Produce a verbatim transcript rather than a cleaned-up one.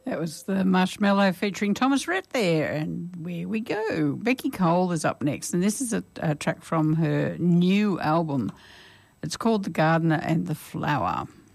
That was the Marshmallow featuring Thomas Rhett there, and where we go. Becky Cole is up next, and this is a, a track from her new album. It's called The Gardener and the Flower.